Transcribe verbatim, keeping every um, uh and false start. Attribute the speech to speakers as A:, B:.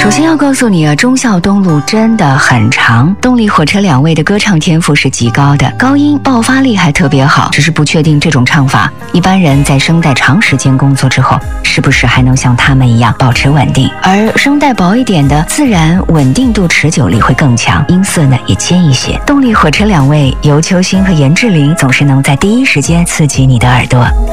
A: 首先要告诉你啊，忠孝东路真的很长，动力火车两位的歌唱天赋是极高的，高音爆发力还特别好，只是不确定这种唱法一般人在声带长时间工作之后是不是还能像他们一样保持稳定。而声带薄一点的自然稳定度持久力会更强，音色呢也尖一些。动力火车两位尤秋兴和严志玲总是能在第一时间刺激你的耳朵。